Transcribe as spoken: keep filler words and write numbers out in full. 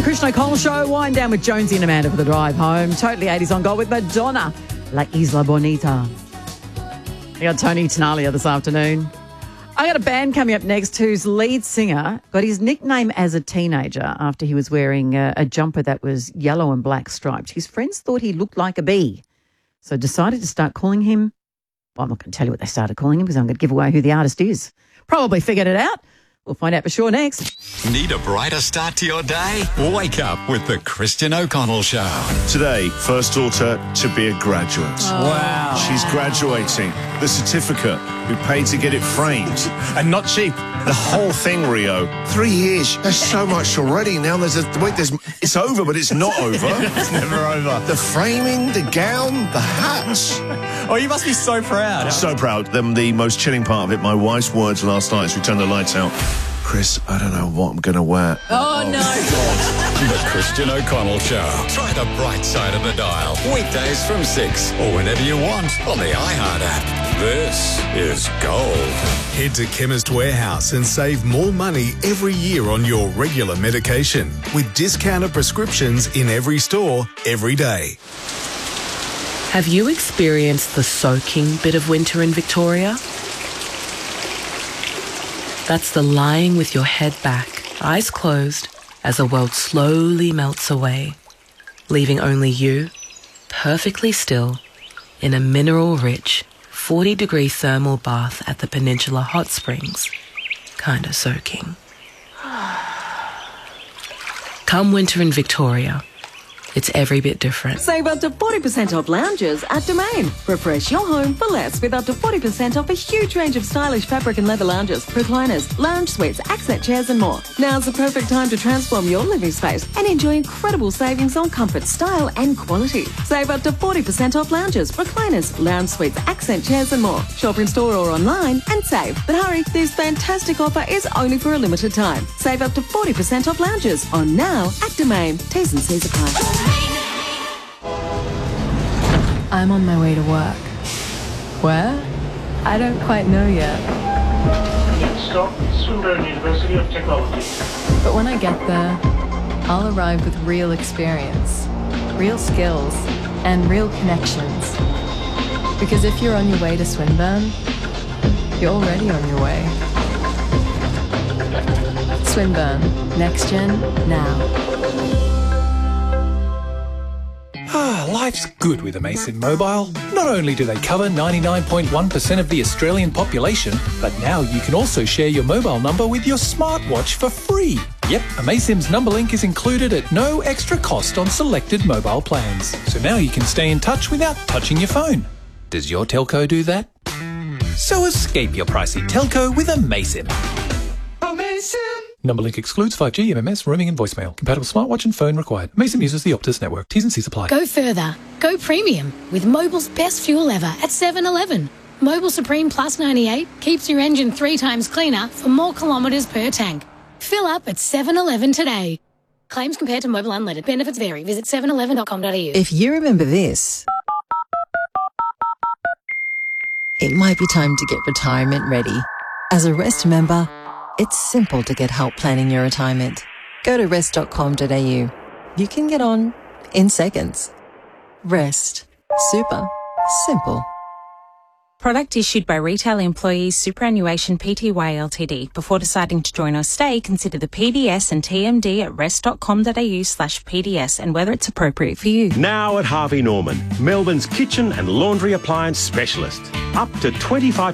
The Christian O'Connell Show, wind down with Jonesy and Amanda for the drive home. Totally eighties on gold with Madonna, La Isla Bonita. We got Tony Tenalia this afternoon. I got a band coming up next whose lead singer got his nickname as a teenager after he was wearing a, a jumper that was yellow and black striped. His friends thought he looked like a bee, so decided to start calling him, well, I'm not going to tell you what they started calling him because I'm going to give away who the artist is. Probably figured it out. We'll find out for sure next. Need a brighter start to your day? Wake up with the Christian O'Connell Show. Today, first daughter to be a graduate. Oh. Wow. She's graduating. The certificate, we paid to get it framed. And not cheap. The whole thing, Rio. Three years. There's so much already. Now there's a, wait, there's, it's over, but it's not over. It's never over. The framing, the gown, the hats. Oh, you must be so proud. So proud. Then the most chilling part of it, my wife's words last night as we turned the lights out. Chris, I don't know what I'm going to wear. Oh, no. The Christian O'Connell Show. Try the bright side of the dial. Weekdays from six or whenever you want on the iHeart app. This is gold. Head to Chemist Warehouse and save more money every year on your regular medication with discounted prescriptions in every store, every day. Have you experienced the soaking bit of winter in Victoria? That's the lying with your head back, eyes closed, as the world slowly melts away, leaving only you, perfectly still, in a mineral-rich, forty-degree thermal bath at the Peninsula Hot Springs, kinda soaking. Come winter in Victoria, it's every bit different. Save up to forty percent off lounges at Domain. Refresh your home for less with up to forty percent off a huge range of stylish fabric and leather lounges, recliners, lounge suites, accent chairs and more. Now's the perfect time to transform your living space and enjoy incredible savings on comfort, style and quality. Save up to forty percent off lounges, recliners, lounge suites, accent chairs and more. Shop in store or online and save. But hurry, this fantastic offer is only for a limited time. Save up to forty percent off lounges on now at Domain. T's and C's apply. I'm on my way to work. Where? I don't quite know yet. Next stop, Swinburne University of Technology. But when I get there, I'll arrive with real experience, real skills, and real connections. Because if you're on your way to Swinburne, you're already on your way. Swinburne. Next Gen, now. Ah, life's good with Amazon Mobile. Not only do they cover ninety-nine point one percent of the Australian population, but now you can also share your mobile number with your smartwatch for free. Yep, Amazon's number link is included at no extra cost on selected mobile plans. So now you can stay in touch without touching your phone. Does your telco do that? So escape your pricey telco with Amazon. Amazon! Number link excludes five G, M M S, roaming and voicemail. Compatible smartwatch and phone required. Amazon uses the Optus network. T's and C's apply. Go further. Go premium with Mobil's best fuel ever at seven eleven. Mobil Supreme Plus ninety-eight keeps your engine three times cleaner for more kilometres per tank. Fill up at seven eleven today. Claims compared to Mobil Unleaded. Benefits vary. Visit seven eleven dot com dot a u. If you remember this, it might be time to get retirement ready. As a Rest member, it's simple to get help planning your retirement. Go to rest dot com dot a u. You can get on in seconds. Rest. Super. Simple. Product issued by Retail Employees Superannuation Pty Ltd. Before deciding to join or stay, consider the P D S and T M D at rest dot com dot a u slash P D S and whether it's appropriate for you. Now at Harvey Norman, Melbourne's kitchen and laundry appliance specialist. Up to twenty-five